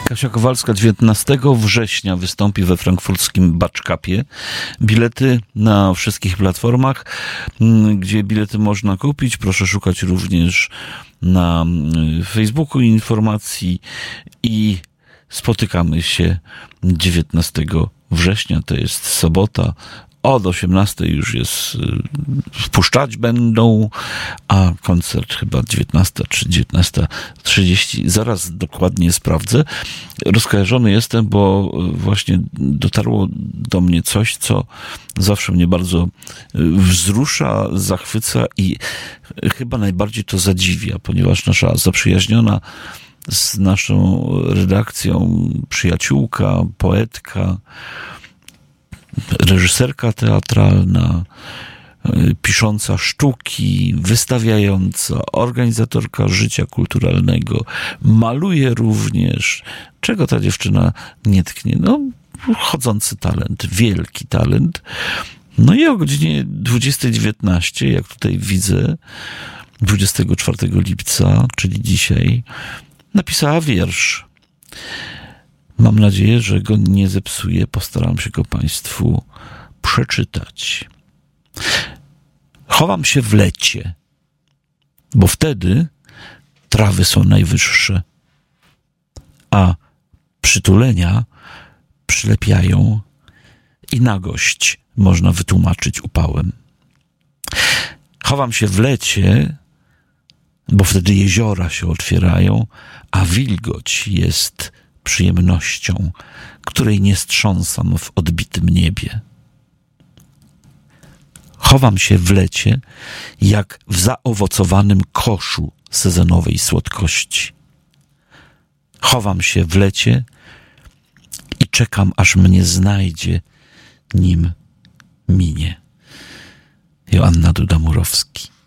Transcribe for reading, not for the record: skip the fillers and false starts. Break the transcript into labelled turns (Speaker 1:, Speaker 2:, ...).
Speaker 1: Kasia Kowalska 19 września wystąpi we frankfurckim Batschkapie. Bilety na wszystkich platformach, gdzie bilety można kupić. Proszę szukać również na Facebooku informacji i spotykamy się 19 września, to jest sobota. Od 18 już jest, wpuszczać będą, a koncert chyba 19 czy 19:30. Zaraz dokładnie sprawdzę. Rozkojarzony jestem, bo właśnie dotarło do mnie coś, co zawsze mnie bardzo wzrusza, zachwyca i chyba najbardziej to zadziwia, ponieważ nasza zaprzyjaźniona z naszą redakcją przyjaciółka, poetka, reżyserka teatralna, pisząca sztuki, wystawiająca, organizatorka życia kulturalnego, maluje również. Czego ta dziewczyna nie tknie? No, chodzący talent, wielki talent. No i o godzinie 20:19, jak tutaj widzę, 24 lipca, czyli dzisiaj, napisała wiersz. Mam nadzieję, że go nie zepsuję. Postaram się go Państwu przeczytać. Chowam się w lecie, bo wtedy trawy są najwyższe, a przytulenia przylepiają i nagość można wytłumaczyć upałem. Chowam się w lecie, bo wtedy jeziora się otwierają, a wilgoć jest przyjemnością, której nie strząsam w odbitym niebie. Chowam się w lecie, jak w zaowocowanym koszu sezonowej słodkości. Chowam się w lecie i czekam, aż mnie znajdzie, nim minie. Joanna Duda-Murowski.